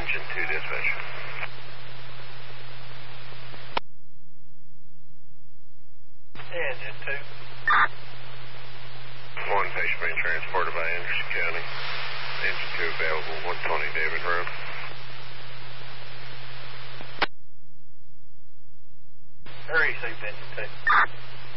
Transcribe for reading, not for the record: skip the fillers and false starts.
Engine 2 dispatch. Engine 2. One patient being transported by Anderson County. Engine 2 available, 120 David Road. Where are you, Engine 2?